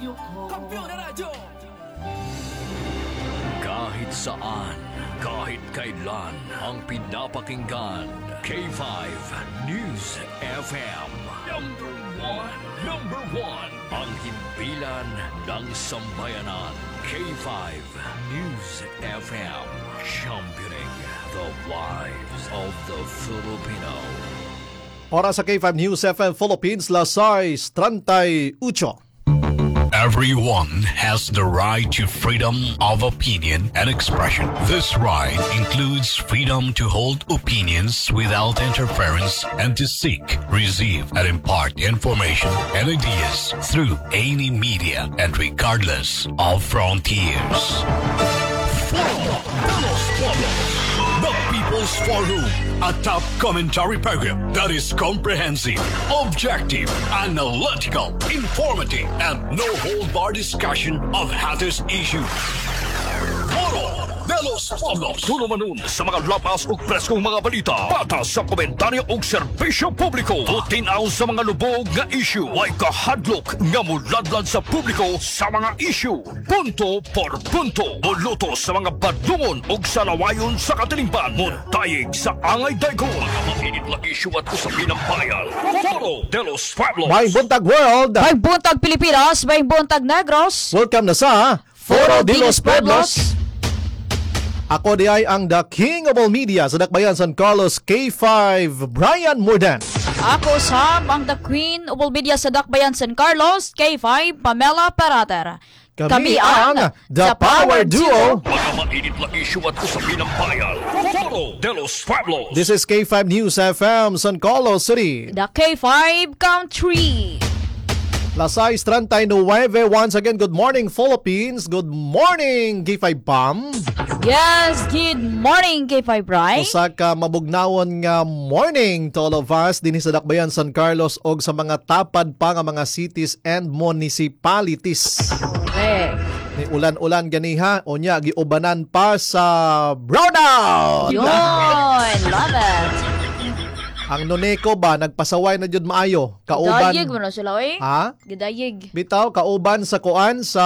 Kampiyon na radyo! Kahit saan, kahit kailan, ang pinapakinggan, K5 News FM. Number one, ang himpilan ng sambayanan, K5 News FM. Championing the lives of the Filipino. Oras sa K5 News FM Philippines, las 6:38. Everyone has the right to freedom of opinion and expression. This right includes freedom to hold opinions without interference and to seek, receive, and impart information and ideas through any media and regardless of frontiers. The People's Forum, a top commentary program that is comprehensive, objective, analytical, informative, and no-hold-bar discussion of hottest issues. Foro de los Pueblos. Tunumanun sa mga lapas ug preskong mga balita. Patas sa komentaryo ug serbisyo publiko. Tutinaw sa mga lubog nga issue. Way kahadlok nga muladlad sa publiko sa mga issue. Punto por punto. Muluto sa mga badungon ug salawayon sa katilingban. Muntayig sa angay daygon. Mga mainit lang issue at usapin ng bayan. Foro de los Pueblos. May buntag world. May buntag Pilipinas, may buntag Negros. Welcome na sa Foro de los Pueblos. Ako di ay ang the king of all media sa Dakbayan San Carlos, K5, Brian Mordan. Ako Sam, ang the queen of all media sa Dakbayan San Carlos, K5, Pamela Parater. Kami ang The Power Duo. Mga mainit lang issue at usapin ng bayan. Foro de los Pueblos. This is K5 News FM, San Carlos City. The K5 Country. Las 6:39. Once again, good morning Philippines. Good morning K5 Pam. Yes, good morning K5 Brian. Usa ka mabugnawon nga morning to all of us dinhi sa Dakbayan San Carlos og sa mga tapad pa nga mga cities and municipalities. Correct. Ni ulan-ulan ganiha onya giubanan pa sa brownout. Yun, love it. Ang Noneco ba nagpasaway na jud maayo kauban. Gidayig mo na sila eh. Ha? Gidayig. Bitaw kauban sa kuan sa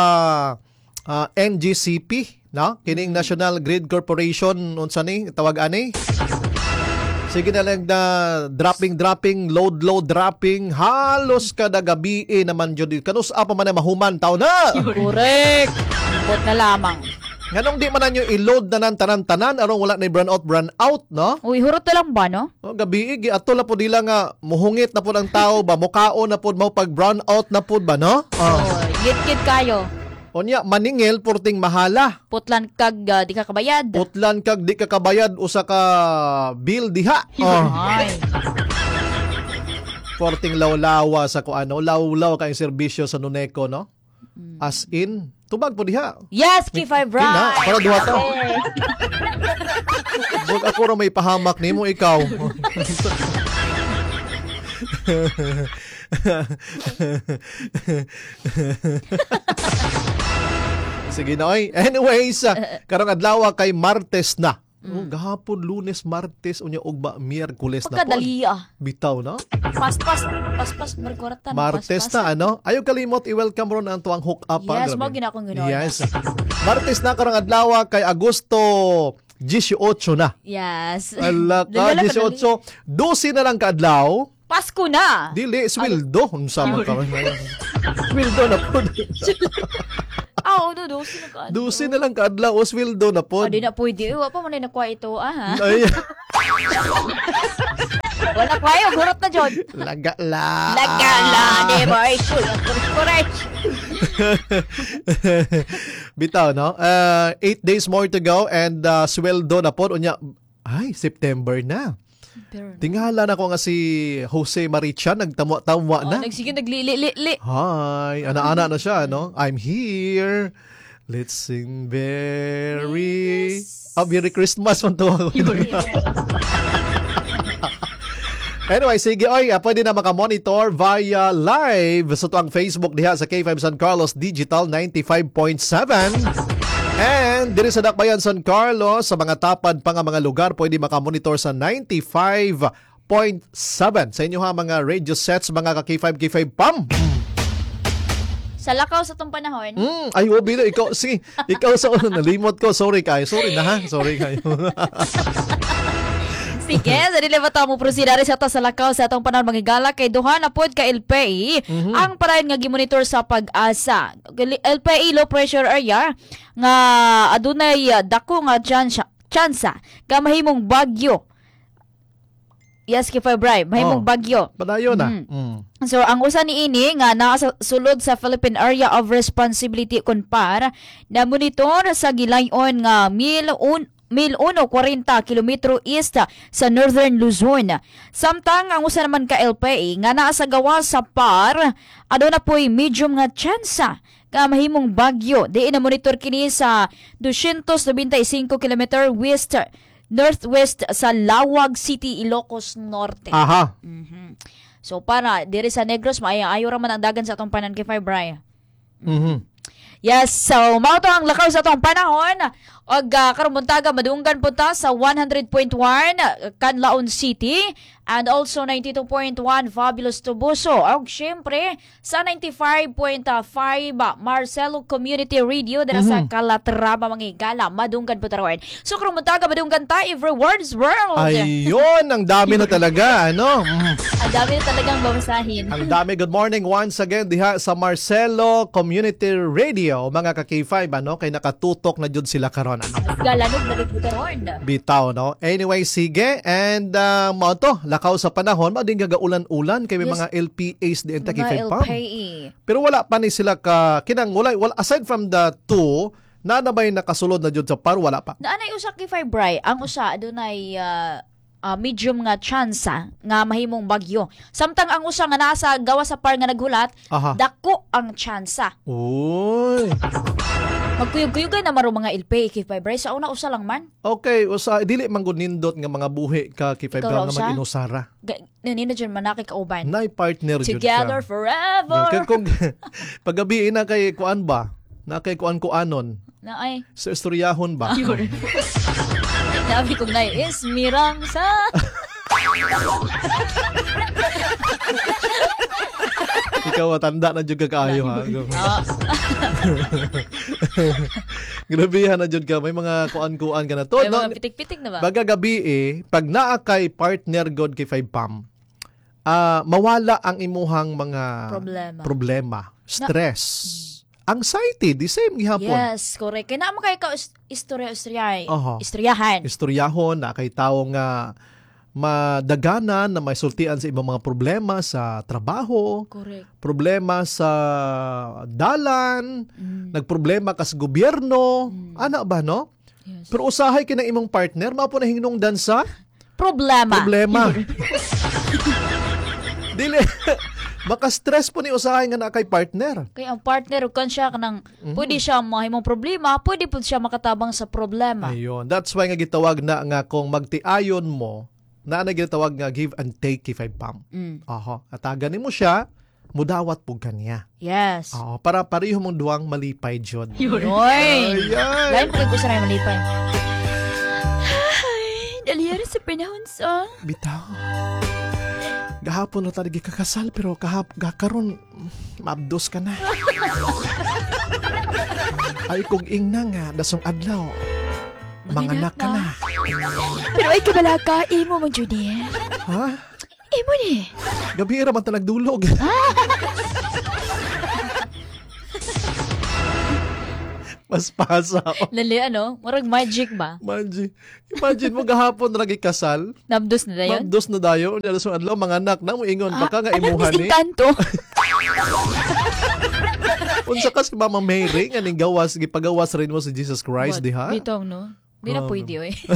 NGCP, no? Kining National Grid Corporation unsa ni tawag ani? Sige na lang na dropping, load dropping, halos kada gabi naman jud. Kanus pa man na mahuman taw na. Correct. Bot na lamang. Nganong di man nanyo i-load na ng tanan-tanan arong wala na brownout, no? Uy, hurot na lang ba, no? O, gabi ato la po dila nga muhungit na po ng tao ba, mukaon na po mo pag brownout na po ba, no? Oh, git kayo. Onya maningil porting mahala. Putlan kag di ka kabayad. Putlan kag di ka kabayad usa ka bill diha. Ay. Porting lawlawa sa kuano, lawlaw kay serbisyo sa Noneco, no? As in, tubag po diha. Yes, K5 Kina, right. para duha to. Huwag ako ra may pahamak nimo ikaw. Sige na oy. Anyways, karong adlaw kay Martes na. Oh, gahapon Lunes, Martes, unya ugba Miyerkules na po. Pagkadali Bitaw, no? Pas, merkorata. Martes na, ano? Ayaw kalimot, i-welcome ron ang tuwang hook up. Yes, mo ginakong ganoon. Yes. Martes na karong adlaw kay Agosto 18 na. Yes. Ala ka, 18. 12 na lang kaadlaw. Pasko na. Dili, sweldo. Unsa man karon ngayon. Sweldo na po. No, 12 na ka. 12 na lang kaadlaw, o sweldo na po. Di na pwede. Wa pa man na nakuha ito, ha? Ay, Wala kayo, gurot na, John. lagala, di ba? Correct. Bitaw, no? 8 days more to go and sweldo na po. Unya, ay, September na. Tingala na ko nga si Jose Maricha, nagtamwa-tamwa na. Nagsige, naglili-li. Hi, ana-ana na siya, no? I'm here. Let's sing Merry Christmas man to. Anyway, sige oy, pwede na makamonitor via live sa tuwang Facebook diha sa K5 San Carlos Digital 95.7. And diri sa Dakbayan San Carlos, sa mga tapad pa nga mga lugar, pwede makamonitor sa 95.7 sa inyo ha mga radio sets, mga ka K5 Pam. Sa lakaw sa tong panahon. Ay, Bino, ikaw sa una, nalimot ko. Sorry kayo. Sorry na, ha? Sorry kayo. Sige, sa dili ba mo prosidari sa ta sa lakaw sa atong panahon magigala kay duha na pod ka LPA ang parayon nga gimonitor sa pag-asa. LPA low pressure area nga adunay dako nga tsansa ka mahimong bagyo. Yes, Kifebray, mahimong bagyo. Padayon na. So, ang usa ni ini nga nasa sulod sa Philippine Area of Responsibility KUNPAR na monitor sa gilayon nga 1,140 kilometro east sa Northern Luzon. Samtang ang usa naman ka LPA nga naa sa gawa sa PAR, aduna po'y medium nga tsansa ka mahimong bagyo. Diin na monitor kini sa 295 kilometer northwest sa Lawag City, Ilocos Norte. Aha. So para diri sa Negros maayo ra man ang dagan sa atong panan kay Febray. Yes, so mao to ang lakaw sa atong panahon og karon buntaga madunggan punta sa 100.1 Canlaon City and also 92.1 Fabulous Tubuso og syempre sa 95.5 Marcelo Community Radio dira sa Calatrava Mangigala madunggan punta ron. So karon buntaga madunggan ta every words world. Ayun, ang dami na talaga, ano? Ang dami na talagang babasahin. Ang dami. Good morning once again diha sa Marcelo Community Radio, mga ka-K5, ano? Kay nakatutok na jud sila karon, ano? Galanog na rin ron. Bitaw, no? Anyway, sige. And mo to, lakaw sa panahon, mading gagaulan-ulan kay may mga LPAs di enta Mga K5 LPA. Pero wala pa ni sila ka kinang wala aside from the two na nabay nakasulod na jud sa PAR, wala pa. Naanay usa kay Febray, ang usa adunay medium nga tsansa nga mahimong bagyo. Samtang ang usa nga nasa gawa sa PAR nga naghulat, dako ang tsansa. Uy. Magkuyog-kuyogay na maro mga LPA kay Febray. Sa una usa lang man. Okay, usa dili man gud nindot nga mga buhi ka K5 Ikaw, nga mag-inusara. Nanino dyan manaki kauban. Nay partner jud ka. Together forever. Kung paggabi na kay kuan ba? Na kay kuan-kuanon. Na ay. Sa istoryahon ba? Sabi ko na is mirang sa... Ikaw tanda na jud ka kaayo, ha. Grabihan na jud ka, may mga kuan-kuan ka na to. May mga pitik-pitik na ba? Baga gabi pag naa kay partner god kay 5 pam, mawala ang imuhang mga problema, stress, anxiety, the same gihapon. Yes, correct. Kaya naman kayo istoryahon na kay tao nga madaganan na may sultian sa ibang mga problema sa trabaho, correct, problema sa dalan, nagproblema ka sa gobyerno, ana ba, no? Yes. Pero usahay kinang imong partner, mao po na hinungdan sa problema. Dili, maka-stress po ni usahay nga na kay partner. Kaya ang partner, kung siya kanang, pwede siya mahimong problema, pwede po siya makatabang sa problema. Ayun, that's why nga gitawag na nga kung magtiayon mo, na nagitawag nga give and take kay 5 pam. At ganin mo siya, mudawat po kanya. Yes. Para pareho mong duwang malipay jud. Yoy! Lain po kayo gusto na yung malipay. Ay, daliyari sa panahon sa... Bitaw. Gahapon na talaga kakasal, pero karon maabdos ka na. Ay, kung ingna nga, dasong adlaw. Manganak ka na. Pero ay kabalaka, imo mo, Judy. Ha? Imo ni. Gabi raman ta nagdulog. Mas pasa. Lali, Murag magic ba? Imagine mo gahapon na lagi kasal. Nabdos na dayon? Nabdos na dayon. Dasong adlaw, manganak na mo ingon. Baka nga imuhan ni. Tanto. Unsa ka si Mama Mary nga ning gawas, gipagawas rin mo si Jesus Christ, diha? Bitaw, no? Di na pwede, oy.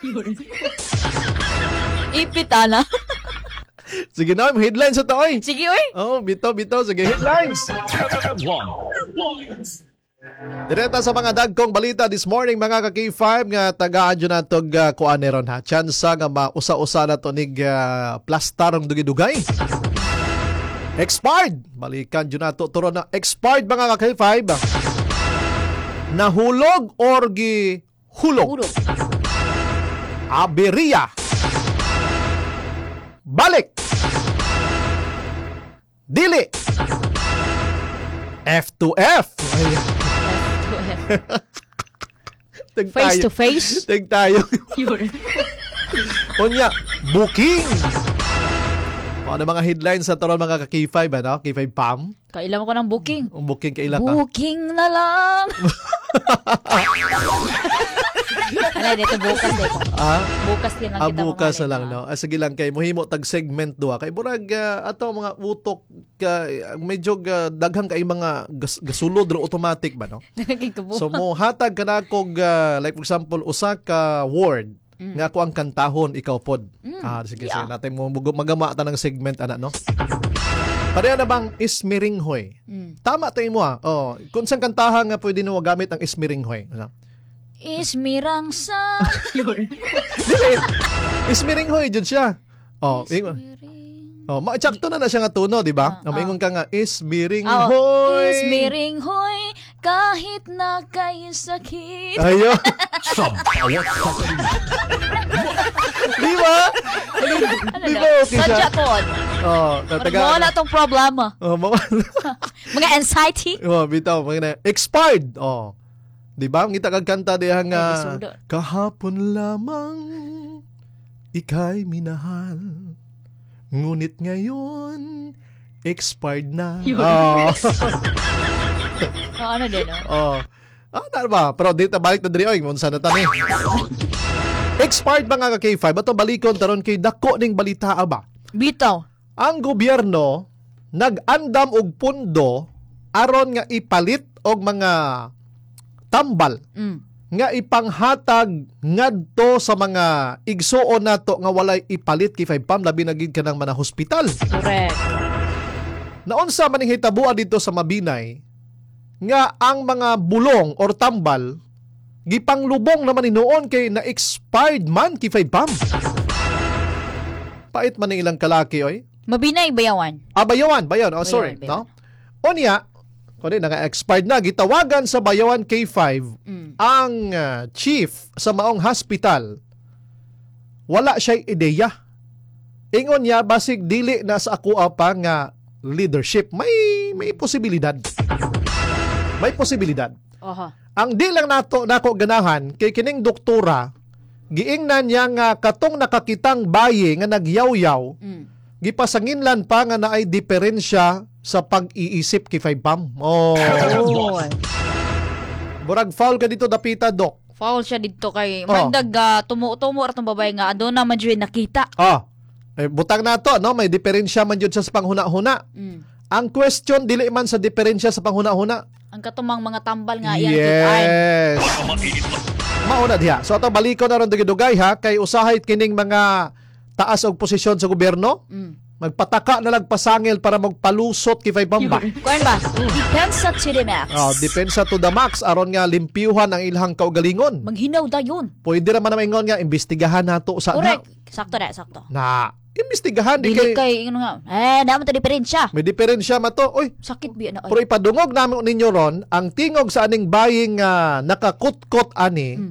Ipitala. Sige na, headlines sa taoy. Sige, oy. Bitaw. Sige, headlines. Direta sa mga dagkong balita this morning, mga ka-K5 nga tagaan dyan na itong kuaneron, ha. Tsansa nga mausa-usa na ito nig plastarong dugay-dugay. Expired. Balikan dyan na ito. Turo na expired, mga ka-K5. Nahulog or hulog. Aberia. Balik. Dili. F to F. Ayan. Tig Face tayo. to face. Tig tayo. Yun. Unya, booking. Ano mga headlines sa taron mga ka-K5, ano? K5 PAM. Kailan ko ng booking. Ang booking kaila ka. Booking na lang. Ano, dito bukas dito. Ah? Bukas din lang kita Bukas na mamalit, lang, no? Sige lang kay mohimo tag segment duha. Kay burag ato mga utok ka medyo daghang kay mga gasulod ro automatic ba, no? Nagkikabo. So mo hatag kana kog like for example usa ka word nga ako ang kantahon ikaw pod. Sige yeah. sige natin mo magama ta ng segment ana, no? Pareha na bang ismiringhoy? Tama tayo mo Oh, kung saan kantahan nga pwede mo gamit ang ismiringhoy. Ano? Ismirang sa... Yun. Ismiringhoy jud siya. Oh, ma-check na siya nga tuno, di ba? Maingon ka nga ismiringhoy. Ismiringhoy, kahit na kay sakit. Ayo. Sa bawat sandali. Di ba? Ano Di na? ba okay siya? Sadya ko. Oh, Wala tong problema. Oh, Mga anxiety. oh, bitaw, mga expired. Oh. Di ba? Ang kita kagkanta diha nga Ay, isudo. kahapon lamang ika'y minahal. Ngunit ngayon expired na. Oh. Ano din, no? Oh. Ano ba? Pero dito balik na diri oy, unsa na tani? Expired ba nga ka K5? Ato balikon taron kay dako ning balita ba? Bitaw. Ang gobyerno nag-andam og pundo aron nga ipalit og mga tambal nga ipanghatag ngadto sa mga igsuon nato nga walay ipalit kay 5 pam labi na gid kanang mga hospital. Correct. Naunsa man ning hitabuan dito sa Mabinay nga ang mga bulong or tambal gipanglubong naman hinuon kay na expired man kay 5 pam. Pait man ning ilang kalaki oy. Mabinay bayawan. Bayawan. Oh, sorry, Bayawan. no? Unya, kundi naka-expired na, gitawagan sa Bayawan K5 ang chief sa maong hospital. Wala siya ideya. Ingon niya, basig dili na sa ako pa nga leadership. May posibilidad. May posibilidad. Oho. Ang di lang nako ganahan, kay kining doktora, giingnan niya nga katong nakakitang bayi nga nagyaw-yaw, gipasanginlan pa nga naay diferensya sa pag-iisip kay 5 pam. Oh. Oh. Burag foul ka dito dapita, Dok. Foul siya dito kay mandag tumo-tumo atong babae nga adto na man jud nakita. Butang na to, no? May diferensya man jud sa panghuna-huna. Ang question dili man sa diferensya sa panghuna-huna. Ang katumang mga tambal nga iyang kitain. Yes. Mauna diha. So ato baliko na ron dugay ha kay usahay kining mga taas og posisyon sa gobyerno. Magpataka na lang pasangil para magpalusot kay 5 pamba. Kuan ba? Depensa to the max. Depensa to the max aron nga limpyuhan ang ilhang kaugalingon. Maghinaw dayon. Pwede ra man maingon nga imbestigahan nato sa Correct. Sakto na, sakto. na imbestigahan di Dili kay kay nga. Naman to diferensya. may diferensya mato. Oy, Sakit biya na. pero ipadungog namin ninyo ron ang tingog sa aning baying nakakutkot ani.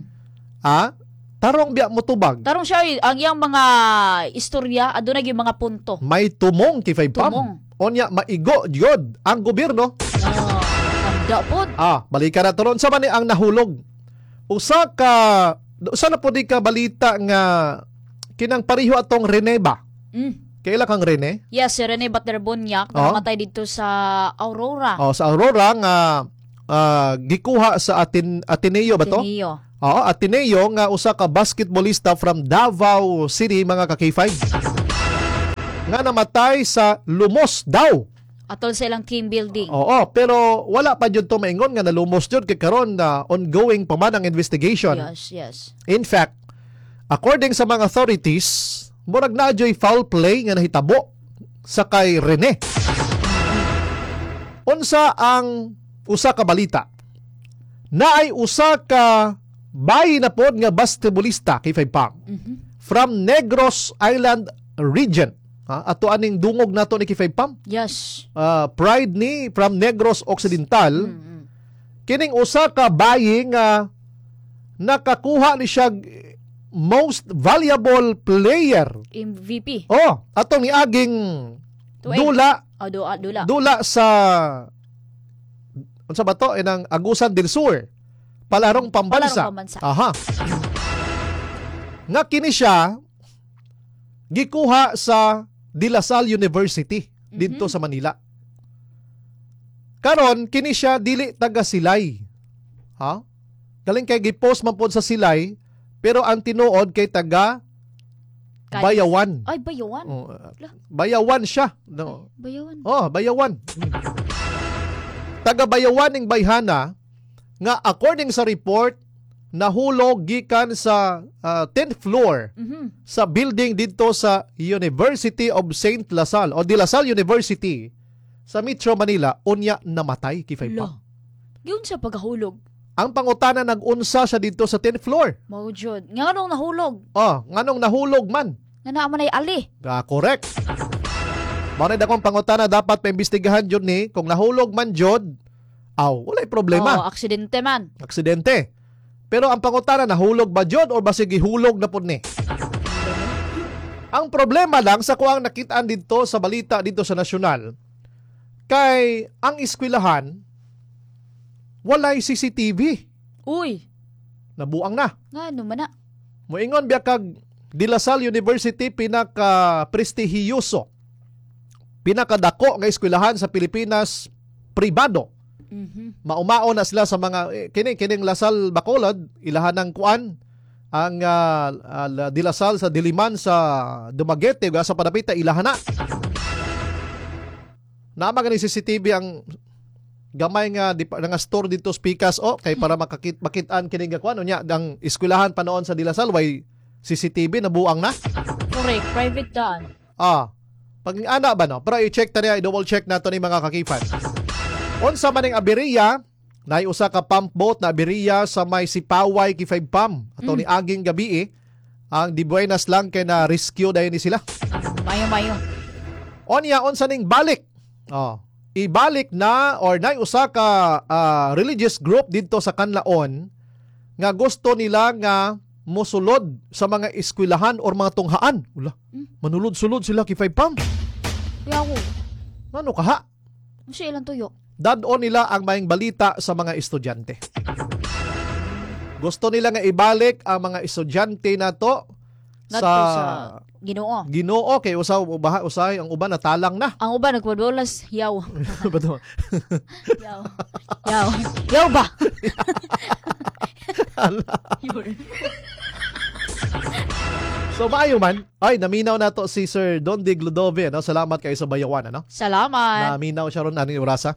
Tarong biya mo tubag. Tarong siya ang iyang mga istorya adunay gyud mga punto. May tumong kay 5 pam. Tumong. Onya maigo jud ang gobyerno. Handa pod. Balikan na turon sa man ang nahulog. Usa na po di ka balita nga kinang pariho atong Rene ba? Kaila kang Rene? Yes, si Rene Baterbonyak namatay dito sa Aurora. Sa Aurora nga gikuha sa Ateneo ba to? Ateneo. Ateneo nga usa ka basketballista from Davao City mga ka-K5. Nga namatay sa lumos daw. Atol sa ilang team building. Pero wala pa jud to maingon nga nalumos jud kay karon na ongoing pa man ang investigation. Yes. In fact, according sa mga authorities, murag na joy foul play nga nahitabo sa kay Rene. Unsa ang usa ka balita? Naay usa ka bayi na pod nga basketballista kay 5 pam. From Negros Island region. Ato aning dungog nato ni kay 5 pam. Yes. Pride ni from Negros Occidental. Kining usa ka bayi nga nakakuha ni siya most valuable player. MVP. Atong niaging dula Dula. sa unsa ba to? Inang Agusan del Sur. Palarong Pambansa. Palarong Pambansa. Aha. Nga kini siya gikuha sa De La Salle University dito sa Manila. Karon kini siya dili taga Silay. Ha? Galing kay gipost man pod sa Silay, pero ang tinuod kay taga Bayawan. Ay, Bayawan. Oh, Bayawan siya. No. Bayawan. Oh, Bayawan. Taga Bayawan ning bayhana nga according sa report nahulog gikan sa 10th floor sa building dito sa University of St. La Salle o De La Salle University sa Metro Manila, unya namatay kifay pa. Yun sa pagkahulog. Ang pangutana nag-unsa siya dito sa 10th floor. Maujod. Nga nung nahulog. Oh, nganong nahulog man. Nga naaman ay ali. Correct. Mao na dakong pangutana dapat paimbestigahan jud ni kung nahulog man jud. Walay problema. Aksidente man. Aksidente. Pero ang pangutana nahulog ba jud or basig gihulog na pud ni? Ang problema lang sa kuang nakitaan dito sa balita dito sa nasyonal kay ang eskwelahan walay CCTV. Uy. Nabuang na. Nga naman na. Moingon biya kag De La Salle University pinaka-prestihiyoso, pinakadako nga eskwelahan sa Pilipinas, pribado. Maumao na sila sa mga kining La Salle Bacolod, ilahan ng kuan ang De La Salle sa Diliman sa Dumaguete ug sa Padapita ilahan na. Naama gani CCTV ang gamay nga store dito speakers kay para makitaan kining kuan unya ang eskwelahan pa noon sa De La Salle way CCTV nabuang na. Correct, private daan. Pag ana ba no? Pero i-check ta niya, i-double check nato ni mga kakifan. Unsa man ning aberiya, nay usa ka pump boat na aberiya sa may Sipaway Kifay Pam ato ni aging gabi ang di buenas lang kay na rescue dayon ni sila. Mayo. Onya unsa ning balik? Ibalik na or nay usa ka religious group dito sa Kanlaon nga gusto nila nga mosulod sa mga eskwelahan or mga tunghaan. Manulod-sulod sila Kifay Pam. Yawo. Ano kaha? Ano ilang tuyo? Dadon nila ang maing balita sa mga estudyante. Gusto nila nga ibalik ang mga estudyante na to sa Ginoo. Ginoo kay usahay ang uban natalang na. Ang uban nagpadulas, yaw. Bato. Yaw ba? So maayo man, naminaw na to si Sir Don de Glodove, no? Salamat kayo sa Bayawan, ano? Salamat. Naminaw siya ron ani orasa.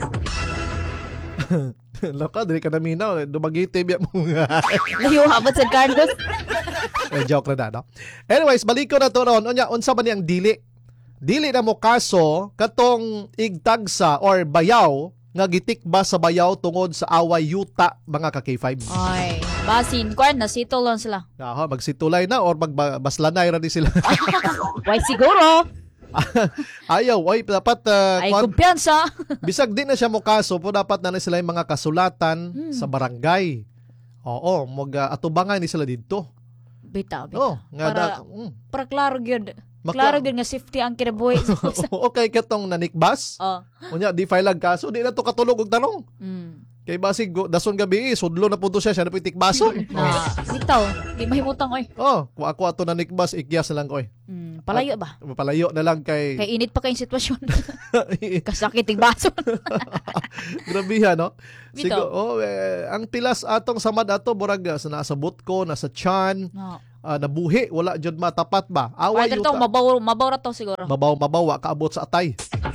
Laka, dili ka naminaw, Dumaguete biya mo. Layo habat sa Carlos. Joke na no? Anyways, balik ko na to ron. Unsa ba niyang dili? Dili na mo kaso katong igtagsa or bayaw nga gitikba sa bayaw tungod sa away yuta mga ka-K5. Ay, basin kwan na sitol lang sila. Magsitulay na or magbaslanay ra di sila. Why siguro? Ayaw, dapat ay kumpiyansa. bisag di na siya mo kaso, po dapat na sila yung mga kasulatan sa barangay. Oo, atubangan ni sila dito. Bitaw. Para klaro gyud. Klaro gyud nga safety ang kinabuhi. Okay katong nanikbas. Unya di file kaso, di na to katulog og tanong. Kay basig dason gabi sudlo na punto siya na pitikbason. Bitaw, di mahimutang oy. Ako ato nanikbas ikyas na lang oy. Palayo ba? Palayo na lang kay init pa kayong sitwasyon. Kasakit ng baso. Grabe no? Ang pilas atong samad ato burag sa nasabot ko, nasa tiyan, nabuhi, wala jud matapat ba? Away yuta. Mabaw ra to siguro. Mabaw kaabot sa atay.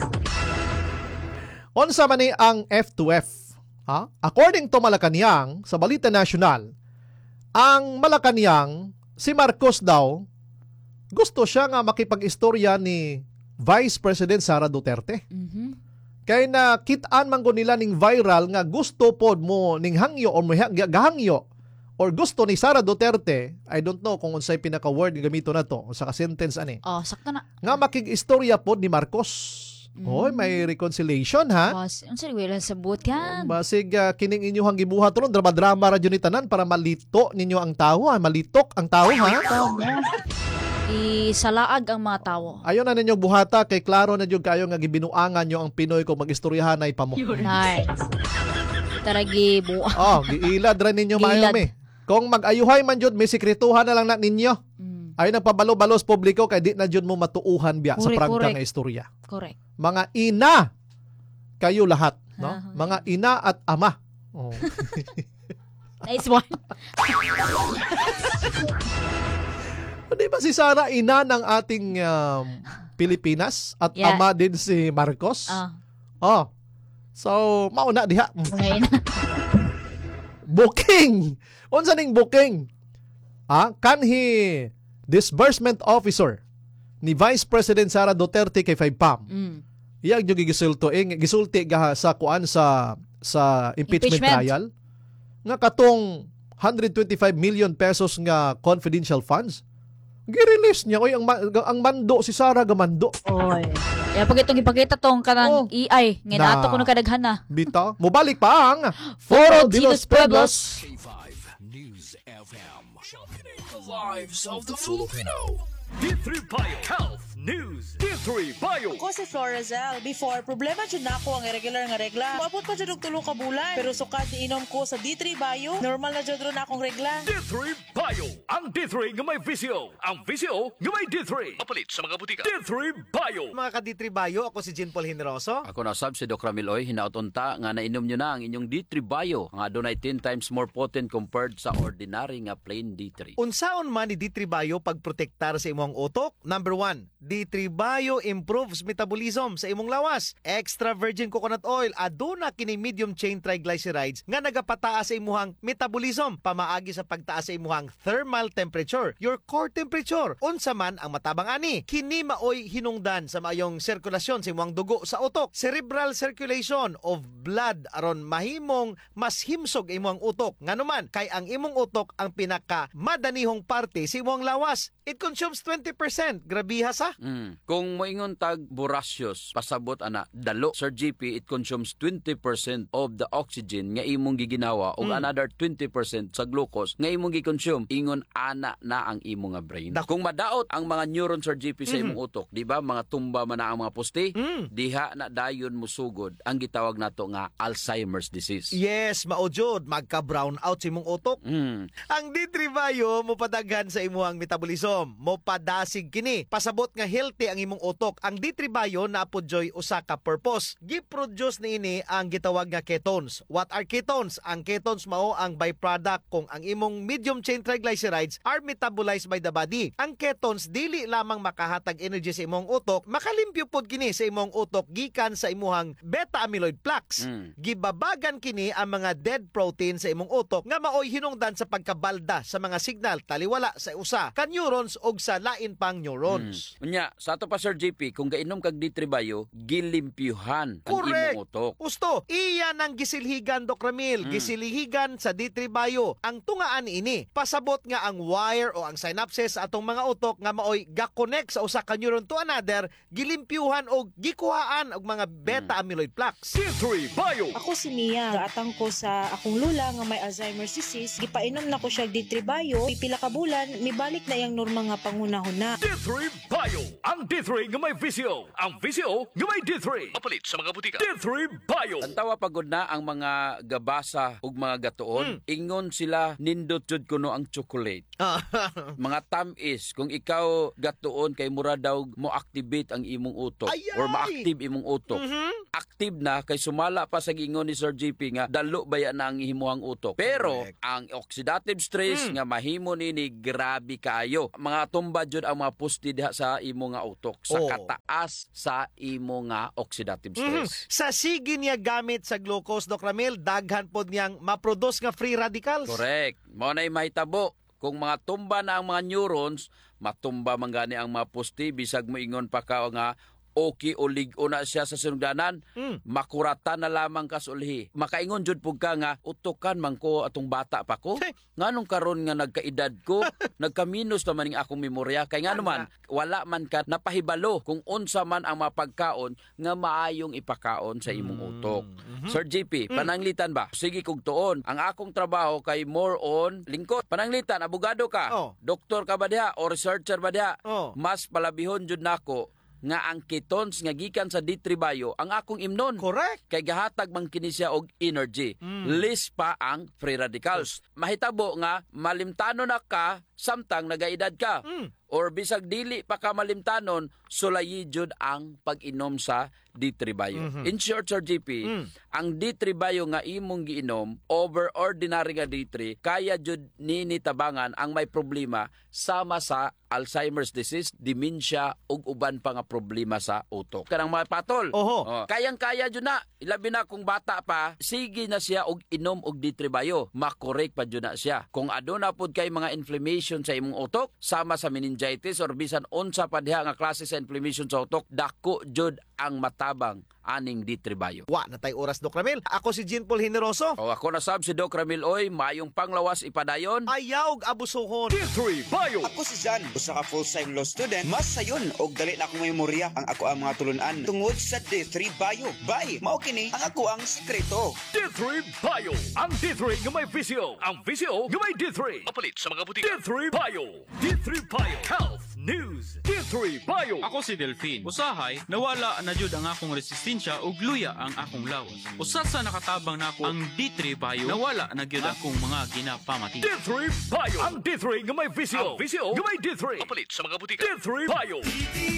Unsa man ni ang F2F? According to Malacañang, sa Balita Nasional, ang Malacañang, si Marcos daw, gusto siya nga makipag-istorya ni Vice President Sara Duterte. Kaya nakitaan man ko nila ning viral nga gusto pod mo ning hangyo or gahangyo or gusto ni Sara Duterte, I don't know kung unsay pinaka-word gamito na to, sa ka-sentence ani. Sakto na. Nga makig-istorya pod ni Marcos. May reconciliation ha. Unsay wala sabot yan. Basig kining inyong gibuhat ron drama-drama ra jud ni tanan para malito ninyo ang tao, malitok ang tao ha. Isalaag ang mga tao. Ayon na ninyong buhata kay klaro na jud kayo nga gibinuangan nyo ang Pinoy kung mag-istoryahan ay pamo. Nice. Taragi buwa. Oh, giilad ra ninyo maayo Giilad. mi. Kung mag-ayuhay man jud, may sikretuhan na lang na ninyo. Ay nagpabalo-balos publiko kay di na jud mo matuuhan biya sa Correct, prangka correct. nga istorya. Correct. Mga ina kayo lahat, no? Ah, Mga ina at ama. Oh. Nice one. Di ba si Sara ina ng ating Pilipinas at Yeah. ama din si Marcos? Ah, Oh. So, mauna diha. ngayon. Booking. Unsa ning booking? Kanhi disbursement officer ni Vice President Sara Duterte kay 5PAM. Iyang yung gisulti ga sa kuan sa impeachment trial nga katong 125 million pesos nga confidential funds. Gi-release niya oy ang mando si Sara gamando. Oy. Kaya pag itong ipakita tong kanang EI, ngayon Na. ato kuno kadaghan na. Bita, mobalik pa ang Foro Foro de de los los Pueblos. K5 News FM. The lives of the Filipino. D3 Bio Health News. D3 Bio. Ako si Florazel. Before, problema dyan na ako ang irregular nga regla. Maabot pa dyan og 3 ka bulan. Pero sukad ni inom ko sa D3 Bio, normal na dyan ron akong regla. D3 Bio. Ang D3 nga may VCO. Ang VCO nga may D3. Mapalit sa mga butika. D3 Bio. Mga ka-D3 ako si Jean Paul Generoso. Ako na sab si Doc Ramiloy, hinautonta nga nainom nyo na ang inyong D3 Bio, nga adunay 10 times more potent compared sa ordinary nga plain D3. Unsaon man ni D3 pagprotektar sa imong utok? Number 1, D3 improves metabolism sa imong lawas. Extra virgin coconut oil aduna kini medium chain triglycerides nga nagapataas sa imuhang metabolism, pamaagi sa pagtaas sa imuhang thermal temperature, your core temperature. Unsa man ang matabang ani, kini maoy hinungdan sa maayong sirkulasyon sa imong dugo sa utok, cerebral circulation of blood aron mahimong mas himsog imong utok. Nganuman kay ang imong utok ang pinaka madanihong parte sa imong lawas. It consumes 20%. Grabiha sa. Kung moingon tag boracious, pasabot ana dalo. Sir GP, it consumes 20% of the oxygen nga imong giginawa ug another 20% sa glucose nga imong gi-consume. Ingon ana na ang imong nga brain. Kung madaot ang mga neuron, Sir GP, sa imong utok, di ba mga tumba man na ang mga poste, diha na dayon musugod ang gitawag nato nga Alzheimer's disease. Yes, maojod, magka-brown out sa imong utok. Ang D3 Bio mopadaghan sa imong metabolism, mopadasig kini. Pasabot nga healthy ang imong utok. Ang D3 Bio napodyoy usa ka purpose. Gi-produce niini ang gitawag nga ketones. What are ketones? Ang ketones mao ang byproduct kung ang imong medium chain triglycerides are metabolized by the body. Ang ketones dili lamang makahatag energy sa imong utok, makalimpyo pod kini sa imong utok gikan sa imong beta amyloid plaques. Gibabagan kini ang mga dead protein sa imong utok nga maoy hinungdan sa pagkabalda sa mga signal taliwala sa usa ka neurons og sa lain pang neurons. Unya, sa ato pa Sir GP, kung gainom kag D3 Bio, gilimpyuhan ang Correct. imong utok. Gusto, iyan ang gisilhigan, Doc Ramil. Gisilhigan sa D3 Bio. Ang tungaan ini, pasabot nga ang wire o ang synapses sa atong mga utok nga maoy ga-connect sa usa ka neuron to another, gilimpyuhan o gikuhaan og mga beta amyloid plaques. D3 Bio. Ako si Mia. Gaatang ko sa akong lula nga may Alzheimer's disease. Gipainom na ko siya D3 Bio. Pipila ka bulan, mibalik na yung normal nga pangunahon na. D3 Bio. Ang D3 nga may VCO. Ang VCO nga may D3. Mapalit sa mga butika. D3 Bio. Ang tawa pagod na ang mga gabasa ug mga gatuon, ingon sila nindot jud kuno ang chocolate. Mga tamis, kung ikaw gatuon kay mura daw mo activate ang imong utok Ayay! or ma-active imong utok. Active na kay sumala pa sa gingon ni Sir GP nga dalo baya na ang imuhang utok. Pero ang oxidative stress nga mahimo nini grabe kaayo. Mga tumba jud ang mga pusti diha sa imo nga utok sa Oh. kataas sa imo nga oxidative stress. Sa sige niya gamit sa glucose, Doc Ramil, daghan pod niyang maproduce nga free radicals. Correct. Mao nay mahitabo kung mga tumba na ang mga neurons, matumba man gani ang mga pusti bisag mo ingon pa ka nga okay o ligo na siya sa sinugdanan, makurata na lamang ka sa ulhi. Makaingon jud pug ka nga utukan man ko atong bata pa ko. Nganong karon nga nagkaedad ko, nagkaminos naman ning akong memorya kay ngano man wala man ka napahibalo kung unsa man ang mapagkaon nga maayong ipakaon sa imong utok. Sir GP, pananglitan ba? Sige kog tuon. Ang akong trabaho kay more on lingkod. Pananglitan, abogado ka, Oh. doktor ka ba diha o researcher ba diha? Oh. Mas palabihon jud nako nga ang ketones nga gikan sa D3 Bio ang akong imnon. Correct. Kay gahatag man kini siya og energy. Less pa ang free radicals. Mahitabo nga malimtanon na ka samtang nagaedad ka. Or bisag dili pa ka malimtanon, sulayi jud ang pag-inom sa D3 Bio. In short, Sir GP, ang D3 Bio nga imong giinom over ordinary nga D3, kaya jud nini tabangan ang may problema sama sa Alzheimer's disease, dementia ug uban pa nga problema sa utok. Kanang mga patol. Oho. Kayang-kaya jud na. Ilabi na kung bata pa, sige na siya og inom og D3 Bio. Makorek pa jud na siya. Kung aduna pod kay mga inflammation sa imong utok, sama sa meningitis or bisan unsa pa diha nga klase sa inflammation sa utok, dako jud ang matabang aning D3 Bio. Wa na tay oras, Doc Ramil. Ako si Jean Paul Generoso. O ako na sab si Doc Ramil Oy, mayong panglawas ipadayon. Ayaw og abusohon. D3 Bio. Ako si Jan, usa ka full-time law student. Mas sayon og dali na akong memorya ang ako ang mga tulunan tungod sa D3 Bio. Bye, mao kini ang ako ang sekreto. D3 Bio. Ang D3 nga may VCO. Ang VCO nga may D3. Mapalit sa mga butika. D3 Bio. D3 Bio. Health News. D3 Bio. Ako si Delphine. Usahay, nawala na jud ang akong resistensya ug luya ang akong lawas. Usa sa nakatabang nako ang D3 Bio, nawala na gyud akong mga ginapamati. D3 Bio. Ang D3 nga may VCO. Ang VCO nga may D3. Mapalit sa mga butika. D3 Bio.